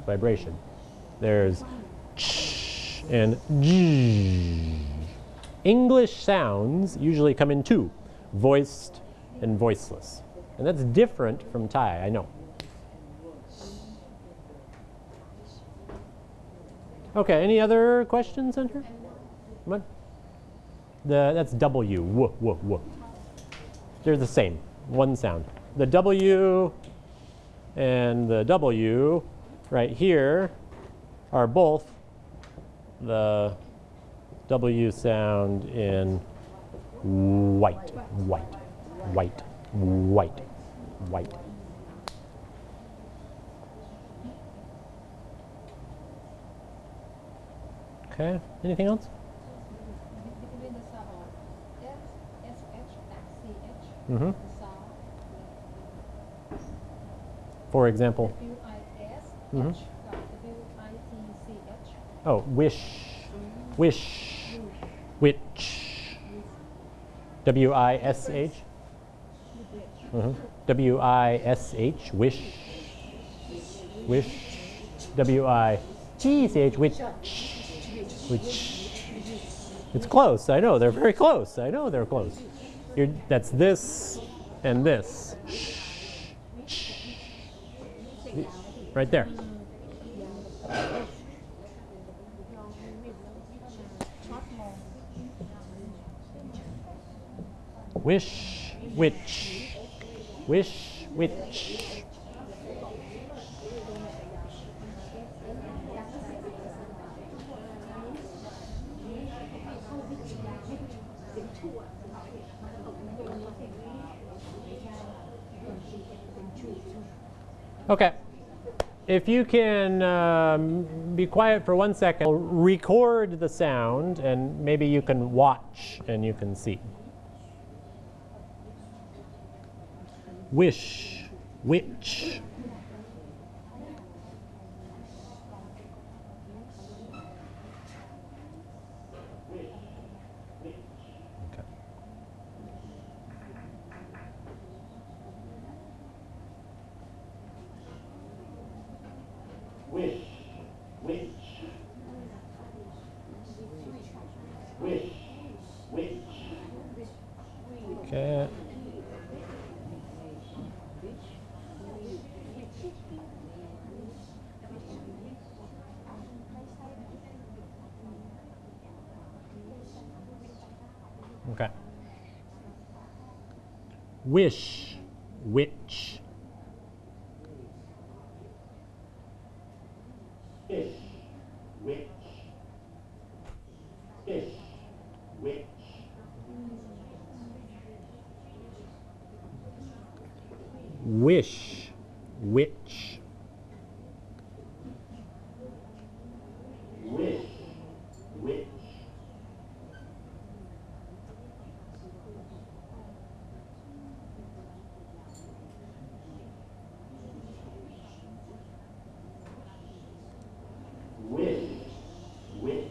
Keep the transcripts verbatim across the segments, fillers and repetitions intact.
vibration. There's ch and j. English sounds usually come in two, voiced and voiceless. And that's different from Thai, I know. Okay, any other questions on here? Come on. The, that's W, w, w, w. They're the same, one sound. The W and the W right here are both the W sound in white, white, white, white, white. Okay, anything else? Between the sound of S, S, H, and C, H, Mm-hmm. the sound For example? W, I, S, Mm-hmm. H, W, I, T, C, H. Oh, wish, wish, which. W I S H. Mm-hmm. W I S H, wish, wish. W I G C H, which, which. It's close, I know, they're very close. I know they're close. You're, that's this and this. Right there. Wish, which, wish, which. Okay. If you can um, be quiet for one second, I'll record the sound and maybe you can watch and you can see. Wish, which. Okay. Wish, which, wish, which. Okay. Okay. Wish, which. Fish, which, fish, which. Wish, which. Wish, which. Wish, which.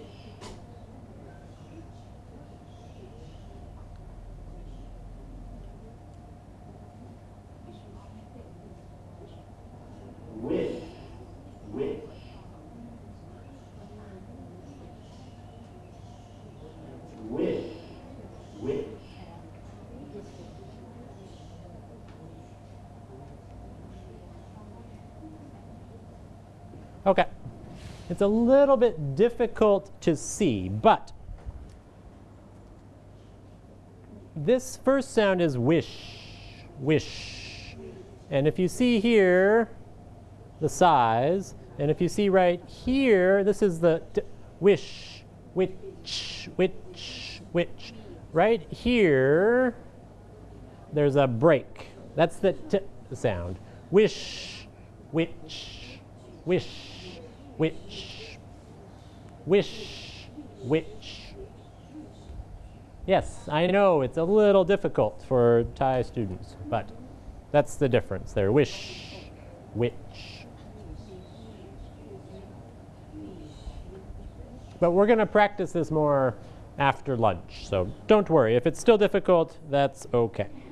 Wish, which. Wish, which. Okay. It's a little bit difficult to see, but this first sound is wish, wish. And if you see here, the size, and if you see right here, this is the t wish, which, which, which. Right here, there's a break. That's the t sound. Wish, which, wish, which, wish, which. Yes, I know it's a little difficult for Thai students, but that's the difference there. Wish, which. But we're going to practice this more after lunch, so don't worry. If it's still difficult, that's okay.